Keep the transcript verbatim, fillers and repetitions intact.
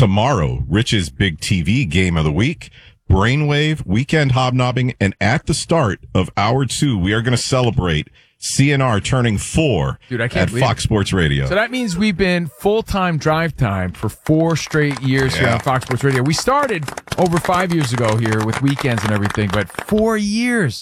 tomorrow, Rich's big T V game of the week, Brainwave, Weekend Hobnobbing, and at the start of hour two, we are going to celebrate C N R turning four Dude, I can't at Fox it. Sports Radio. So that means we've been full-time drive time for four straight years yeah. here on Fox Sports Radio. We started over five years ago here with weekends and everything, but four years.